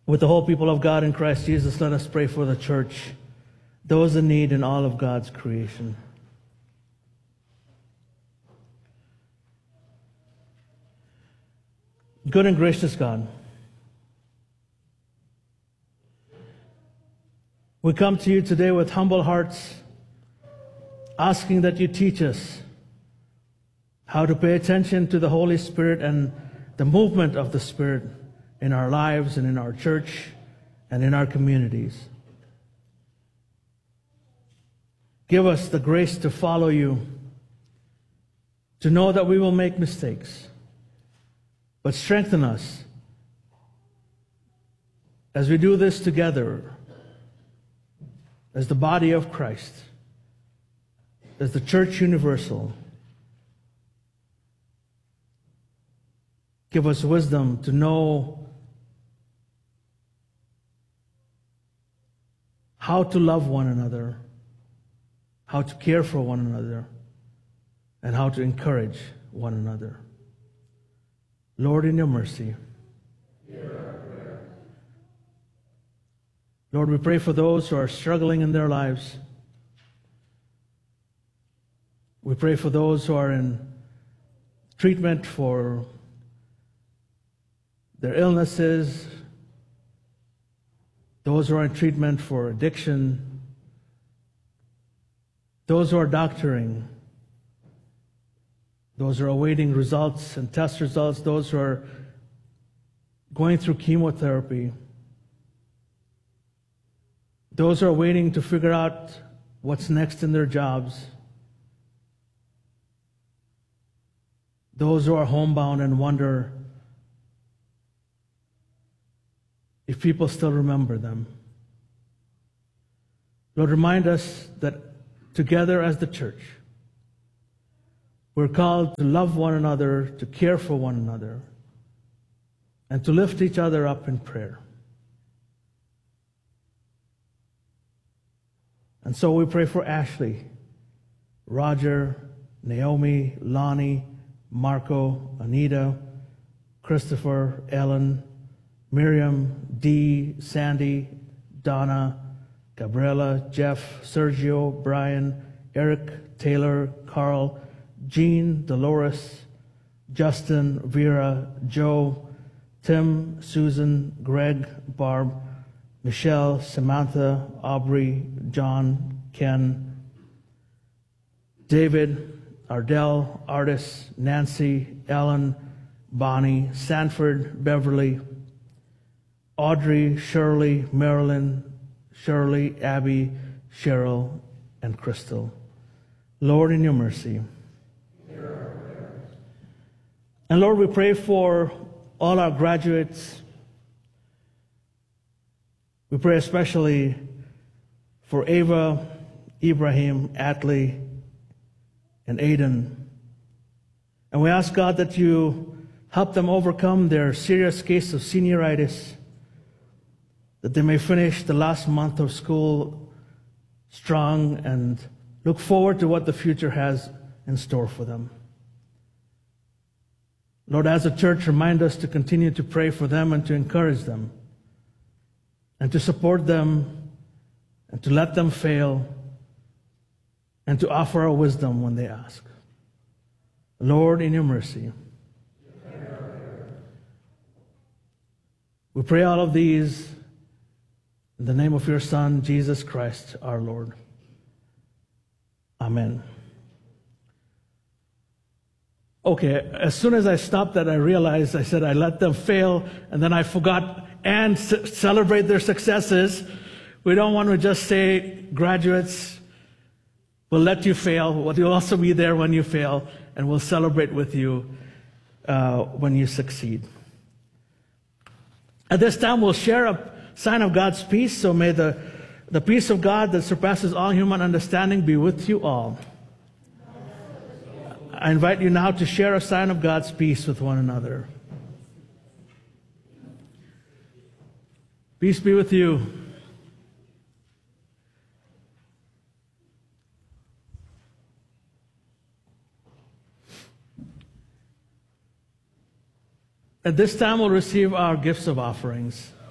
With the whole people of God in Christ Jesus, let us pray for the church, those in need in all of God's creation. Good and gracious God, we come to you today with humble hearts, asking that you teach us how to pay attention to the Holy Spirit and the movement of the Spirit in our lives and in our church and in our communities. Give us the grace to follow you, to know that we will make mistakes, but strengthen us as we do this together as the body of Christ, as the Church Universal. Give us wisdom to know how to love one another, how to care for one another, and how to encourage one another. Lord, in your mercy. Lord, we pray for those who are struggling in their lives. We pray for those who are in treatment for their illnesses, those who are in treatment for addiction, those who are doctoring, those who are awaiting results and test results, those who are going through chemotherapy, those who are waiting to figure out what's next in their jobs, those who are homebound and wonder if people still remember them. Lord, remind us that together as the church, we're called to love one another, to care for one another, and to lift each other up in prayer. And so we pray for Ashley, Roger, Naomi, Lonnie, Marco, Anita, Christopher, Ellen, Miriam, Dee, Sandy, Donna, Gabriella, Jeff, Sergio, Brian, Eric, Taylor, Carl, Jean, Dolores, Justin, Vera, Joe, Tim, Susan, Greg, Barb, Michelle, Samantha, Aubrey, John, Ken, David, Ardell, Artis, Nancy, Ellen, Bonnie, Sanford, Beverly, Audrey, Shirley, Marilyn, Shirley, Abby, Cheryl, and Crystal. Lord, in your mercy. And Lord, we pray for all our graduates. We pray especially for Ava, Ibrahim, Atlee, and Aiden. And we ask, God, that you help them overcome their serious case of senioritis, that they may finish the last month of school strong and look forward to what the future has in store for them. Lord, as a church, remind us to continue to pray for them and to encourage them and to support them and to let them fail and to offer our wisdom when they ask. Lord, in your mercy. We pray all of these in the name of your Son, Jesus Christ, our Lord. Amen. Okay, as soon as I stopped that, I realized I said I let them fail, and then I forgot and celebrate their successes. We don't want to just say, graduates, we'll let you fail, but you'll also be there when you fail, and we'll celebrate with you when you succeed. At this time, we'll share a sign of God's peace, so may the peace of God that surpasses all human understanding be with you all. I invite you now to share a sign of God's peace with one another. Peace be with you. At this time, we'll receive our gifts of offerings.